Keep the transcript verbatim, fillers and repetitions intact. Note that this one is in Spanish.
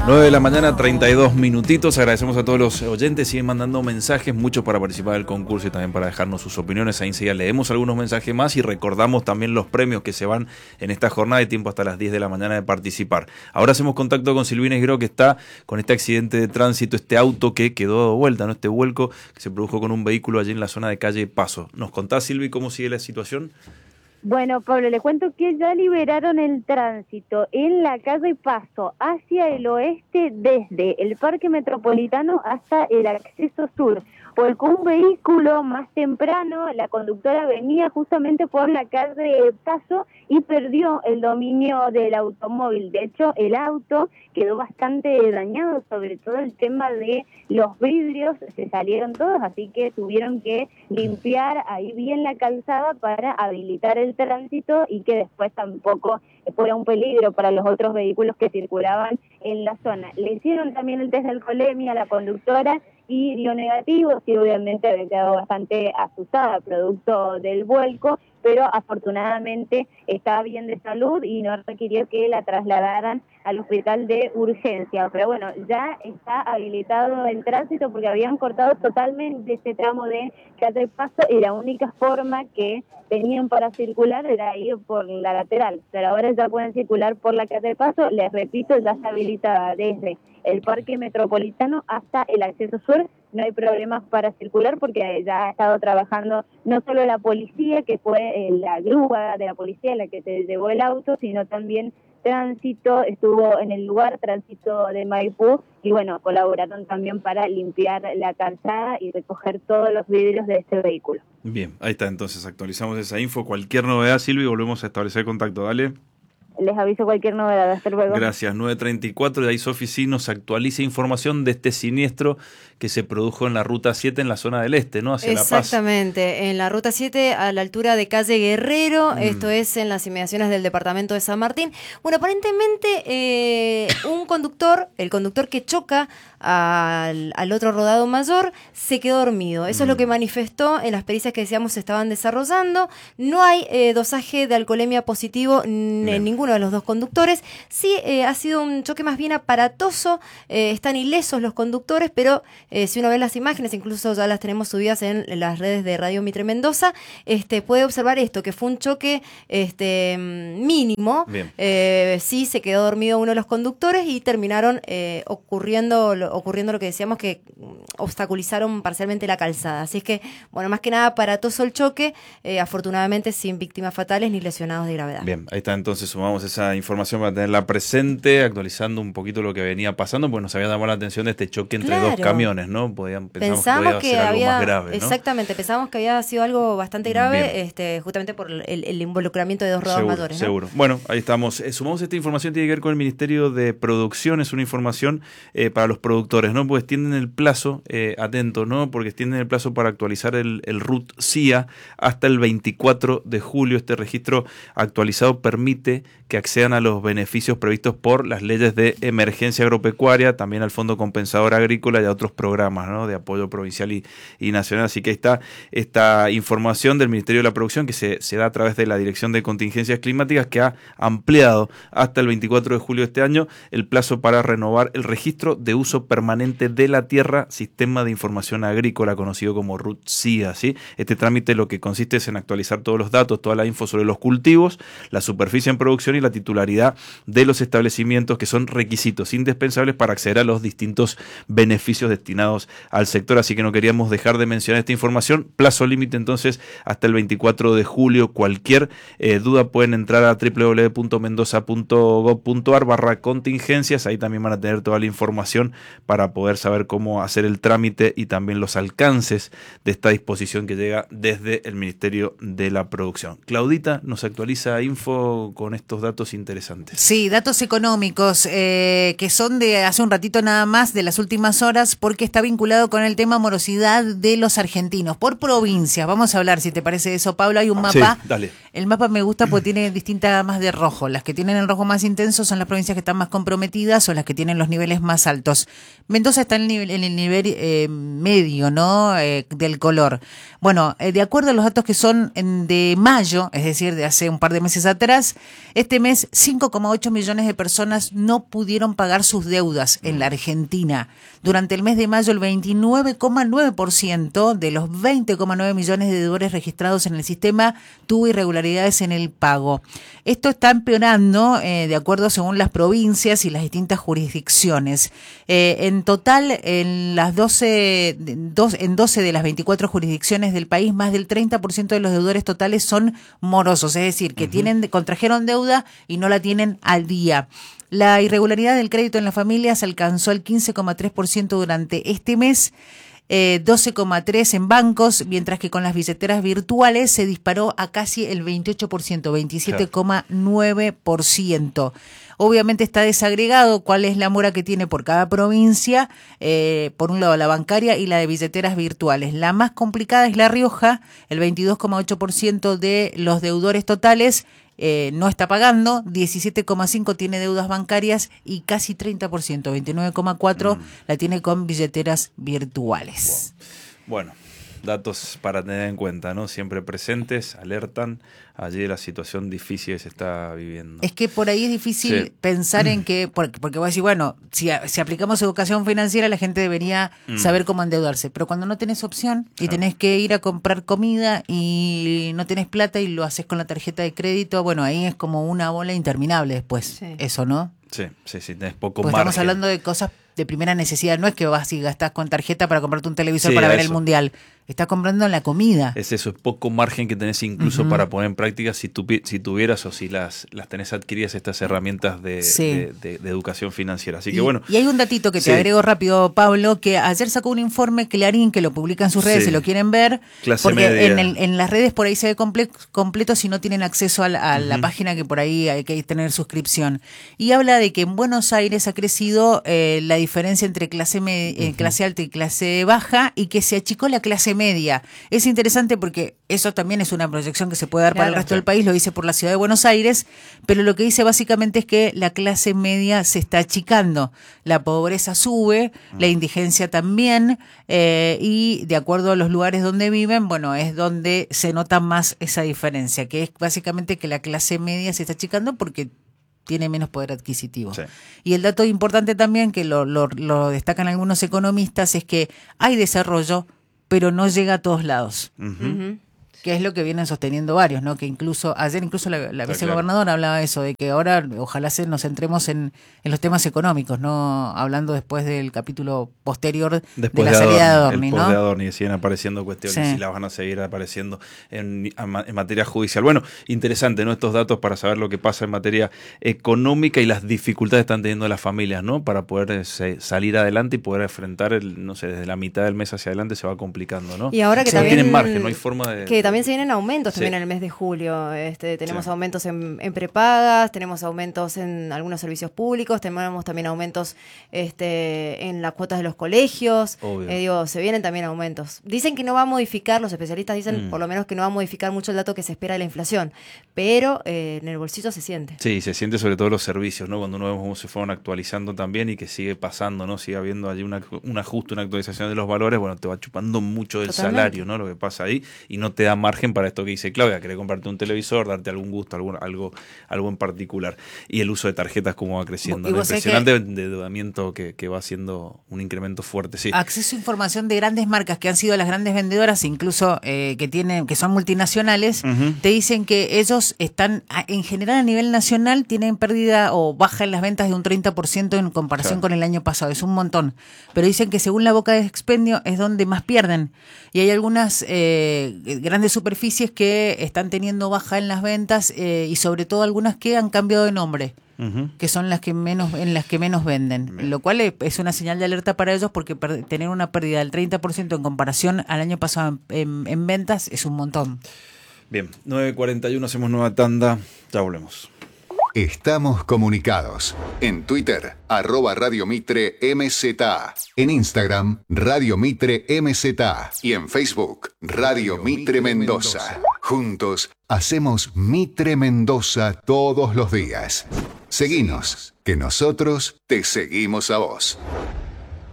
nueve de la mañana, treinta y dos minutitos. Agradecemos a todos los oyentes. Siguen mandando mensajes, muchos para participar del concurso y también para dejarnos sus opiniones. Ahí enseguida leemos algunos mensajes más y recordamos también los premios que se van en esta jornada de tiempo hasta las diez de la mañana de participar. Ahora hacemos contacto con Silvina Isgró, que está con este accidente de tránsito, este auto que quedó dado vuelta, ¿no? Este vuelco que se produjo con un vehículo allí en la zona de calle Paso. ¿Nos contás, Silvi, cómo sigue la situación? Bueno, Pablo, le cuento que ya liberaron el tránsito en la calle Paso hacia el oeste desde el Parque Metropolitano hasta el acceso sur. Volcó un vehículo más temprano, la conductora venía justamente por la calle Paso y perdió el dominio del automóvil. De hecho, el auto quedó bastante dañado, sobre todo el tema de los vidrios, se salieron todos, así que tuvieron que limpiar ahí bien la calzada para habilitar el tránsito y que después tampoco fuera un peligro para los otros vehículos que circulaban en la zona. Le hicieron también el test de alcoholemia a la conductora y dio negativo, sí, obviamente había quedado bastante asustada producto del vuelco, pero afortunadamente estaba bien de salud y no requirió que la trasladaran al hospital de urgencia. Pero bueno, ya está habilitado el tránsito porque habían cortado totalmente ese tramo de calle Paso y la única forma que tenían para circular era ir por la lateral, pero ahora ya pueden circular por la calle Paso. Les repito, ya está habilitada desde el Parque Metropolitano hasta el acceso sur. No hay problemas para circular porque ya ha estado trabajando no solo la policía, que fue la grúa de la policía la que se llevó el auto, sino también tránsito, estuvo en el lugar, tránsito de Maipú, y bueno, colaboraron también para limpiar la calzada y recoger todos los vidrios de este vehículo. Bien, ahí está, entonces actualizamos esa info. Cualquier novedad, Silvi, volvemos a establecer contacto. Dale. Les aviso cualquier novedad. Hasta luego. Gracias. nueve treinta y cuatro, y ahí Sofi sí nos actualiza información de este siniestro que se produjo en la Ruta siete en la zona del este, ¿no? Hacia La Paz. Exactamente, en la Ruta siete a la altura de calle Guerrero, mm. esto es en las inmediaciones del departamento de San Martín. Bueno, aparentemente eh, un conductor, el conductor que choca al, al otro rodado mayor, se quedó dormido. Eso mm. es lo que manifestó en las pericias que decíamos se estaban desarrollando. No hay eh, dosaje de alcoholemia positivo en Bien. ninguno de los dos conductores. Sí, eh, ha sido un choque más bien aparatoso, eh, están ilesos los conductores, pero eh, si uno ve las imágenes, incluso ya las tenemos subidas en, en las redes de Radio Mitre Mendoza, este, puede observar esto, que fue un choque este, mínimo. Eh, sí, se quedó dormido uno de los conductores y terminaron eh, ocurriendo, lo, ocurriendo lo que decíamos, que obstaculizaron parcialmente la calzada. Así es que, bueno, más que nada aparatoso el choque, eh, afortunadamente sin víctimas fatales ni lesionados de gravedad. Bien, ahí está, entonces sumamos esa información para tenerla presente, actualizando un poquito lo que venía pasando, porque nos había llamado la atención de este choque entre claro. dos camiones, ¿no? Podían, pensamos, pensamos que podía que ser había, algo más grave, ¿no? Exactamente, pensábamos que había sido algo bastante grave, este, justamente por el, el involucramiento de dos rodados seguro, mayores, ¿no? Seguro. Bueno, ahí estamos. Eh, sumamos esta información, tiene que ver con el Ministerio de Producción, es una información eh, para los productores, ¿no? Pues extienden el plazo, eh, atento, ¿no? Porque extienden el plazo para actualizar el, el R U T C I A hasta el veinticuatro de julio. Este registro actualizado permite que accedan a los beneficios previstos por las leyes de emergencia agropecuaria, también al Fondo Compensador Agrícola y a otros programas, ¿no? De apoyo provincial y, y nacional. Así que está esta información del Ministerio de la Producción que se, se da a través de la Dirección de Contingencias Climáticas, que ha ampliado hasta el veinticuatro de julio de este año el plazo para renovar el registro de uso permanente de la tierra, Sistema de Información Agrícola, conocido como R U T C I A, ¿sí? Este trámite lo que consiste es en actualizar todos los datos, toda la info sobre los cultivos, la superficie en producción y la titularidad de los establecimientos, que son requisitos indispensables para acceder a los distintos beneficios destinados al sector. Así que no queríamos dejar de mencionar esta información. Plazo límite entonces hasta el veinticuatro de julio. Cualquier eh, duda pueden entrar a doble u doble u doble u punto mendoza punto gob punto ar barra contingencias. Ahí también van a tener toda la información para poder saber cómo hacer el trámite y también los alcances de esta disposición que llega desde el Ministerio de la Producción. Claudita nos actualiza info con estos datos interesantes. Sí, datos económicos eh, que son de hace un ratito nada más, de las últimas horas, porque está vinculado con el tema morosidad de los argentinos por provincias. Vamos a hablar, si te parece eso, Pablo. Hay un mapa. Sí, dale. El mapa me gusta porque tiene distintas gamas de rojo. Las que tienen el rojo más intenso son las provincias que están más comprometidas o las que tienen los niveles más altos. Mendoza está en el nivel, en el nivel eh, medio, ¿no? Eh, del color. Bueno, eh, de acuerdo a los datos que son en, de mayo, es decir, de hace un par de meses atrás, este Este mes, cinco coma ocho millones de personas no pudieron pagar sus deudas en la Argentina. Durante el mes de mayo, el veintinueve coma nueve por ciento de los veinte coma nueve millones de deudores registrados en el sistema tuvo irregularidades en el pago. Esto está empeorando eh, de acuerdo según las provincias y las distintas jurisdicciones. Eh, en total, en las doce, dos, en doce de las veinticuatro jurisdicciones del país, más del treinta por ciento de los deudores totales son morosos, es decir, que uh-huh. tienen contrajeron deuda y no la tienen al día. La irregularidad del crédito en las familias alcanzó el quince coma tres por ciento durante este mes, eh, doce coma tres por ciento en bancos, mientras que con las billeteras virtuales se disparó a casi el veintiocho por ciento, veintisiete coma nueve por ciento. Obviamente está desagregado cuál es la mora que tiene por cada provincia, eh, por un lado la bancaria y la de billeteras virtuales. La más complicada es La Rioja, el veintidós coma ocho por ciento de los deudores totales eh, no está pagando, diecisiete coma cinco por ciento tiene deudas bancarias y casi treinta por ciento, veintinueve coma cuatro por ciento mm. la tiene con billeteras virtuales. Wow. Bueno. Datos para tener en cuenta, ¿no? Siempre presentes, alertan allí de la situación difícil que se está viviendo. Es que por ahí es difícil sí. pensar en que, porque, porque voy a decir, bueno, si, si aplicamos educación financiera, la gente debería mm. saber cómo endeudarse, pero cuando no tenés opción y claro. tenés que ir a comprar comida y no tenés plata y lo haces con la tarjeta de crédito, bueno, ahí es como una bola interminable después, sí. eso, ¿no? Sí, sí, sí, tenés poco Porque margen. Estamos hablando de cosas de primera necesidad, no es que vas y gastás con tarjeta para comprarte un televisor sí, para ver eso. El mundial. Estás comprando la comida. Es eso, es poco margen que tenés incluso uh-huh. para poner en práctica si, tu, si tuvieras o si las, las tenés adquiridas estas herramientas de, sí. de, de, de educación financiera. Así que y, bueno. Y hay un datito que te sí. agrego rápido, Pablo, que ayer sacó un informe Clarín que lo publica en sus redes, sí. si lo quieren ver. Clase porque media. En, el, en las redes por ahí se ve comple- completo si no tienen acceso a la, a uh-huh. la página, que por ahí hay que tener suscripción. Y habla de que en Buenos Aires ha crecido eh, la diferencia entre clase, me- eh, uh-huh. clase alta y clase baja y que se achicó la clase media. Es interesante porque eso también es una proyección que se puede dar claro, para el resto claro. del país, lo dice por la ciudad de Buenos Aires, pero lo que dice básicamente es que la clase media se está achicando, la pobreza sube, mm. la indigencia también, eh, y de acuerdo a los lugares donde viven, bueno, es donde se nota más esa diferencia, que es básicamente que la clase media se está achicando porque tiene menos poder adquisitivo. Sí. Y el dato importante también, que lo, lo, lo destacan algunos economistas, es que hay desarrollo, pero no llega a todos lados. Uh-huh. Uh-huh. Que es lo que vienen sosteniendo varios, ¿no? Que incluso, ayer incluso la, la vicegobernadora claro. hablaba de eso, de que ahora ojalá se nos centremos en, en los temas económicos, no hablando después del capítulo posterior después de la de salida de Adorni, el ¿no? de Adorni, siguen apareciendo cuestiones sí. y las van a seguir apareciendo en, en materia judicial. Bueno, interesante, ¿no? Estos datos para saber lo que pasa en materia económica y las dificultades que están teniendo las familias, ¿no? Para poder eh, salir adelante y poder enfrentar, el, no sé, desde la mitad del mes hacia adelante se va complicando, ¿no? Y ahora que sí. también... No tienen margen, no hay forma de... Que también se vienen aumentos sí. también en el mes de julio. Este, tenemos sí. aumentos en, en prepagas, tenemos aumentos en algunos servicios públicos, tenemos también aumentos este, en las cuotas de los colegios. Eh, digo, se vienen también aumentos. Dicen que no va a modificar, los especialistas dicen mm. por lo menos que no va a modificar mucho el dato que se espera de la inflación, pero eh, en el bolsillo se siente. Sí, se siente sobre todo los servicios, ¿no? Cuando uno vemos cómo se fueron actualizando también y que sigue pasando, ¿no? Sigue habiendo allí una, un ajuste, una actualización de los valores, bueno, te va chupando mucho del Totalmente. Salario, ¿no? Lo que pasa ahí y no te da margen para esto que dice Claudia, querer comprarte un televisor, darte algún gusto, algún, algo, algo en particular. Y el uso de tarjetas cómo va creciendo. ¿No? Impresionante endeudamiento que, que va haciendo un incremento fuerte. Sí. Acceso a información de grandes marcas que han sido las grandes vendedoras, incluso eh, que tienen, que son multinacionales, uh-huh. te dicen que ellos están, en general a nivel nacional, tienen pérdida o baja en las ventas de un treinta por ciento en comparación claro. con el año pasado. Es un montón. Pero dicen que según la boca de expendio es donde más pierden. Y hay algunas eh, grandes superficies que están teniendo baja en las ventas eh, y sobre todo algunas que han cambiado de nombre, uh-huh. que son las que menos en las que menos venden, Bien. Lo cual es una señal de alerta para ellos porque per- tener una pérdida del treinta por ciento en comparación al año pasado en, en, en ventas es un montón. Bien, nueve cuarenta y uno, hacemos nueva tanda, ya volvemos. Estamos comunicados. En Twitter, arroba Radio Mitre M Z A. En Instagram, Radio Mitre M Z A. Y en Facebook, Radio Mitre Mendoza. Juntos, hacemos Mitre Mendoza todos los días. Seguinos, que nosotros te seguimos a vos.